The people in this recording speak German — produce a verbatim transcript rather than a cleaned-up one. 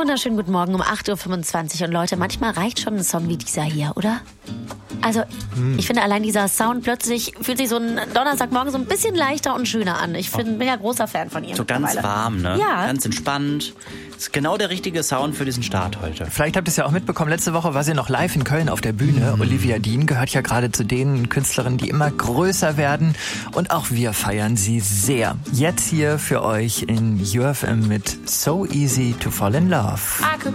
wunderschönen guten Morgen um acht Uhr fünfundzwanzig. Und Leute, manchmal reicht schon ein Song wie dieser hier, oder? Also, hm. ich finde allein dieser Sound plötzlich fühlt sich so ein Donnerstagmorgen so ein bisschen leichter und schöner an. Ich bin, bin ja großer Fan von ihm. So ganz warm, ne? Ja. Ganz entspannt. Das ist genau der richtige Sound für diesen Start heute. Vielleicht habt ihr es ja auch mitbekommen, letzte Woche war sie noch live in Köln auf der Bühne. Mhm. Olivia Dean gehört ja gerade zu den Künstlerinnen, die immer größer werden. Und auch wir feiern sie sehr. Jetzt hier für euch in U F M mit So Easy to Fall in Love. I could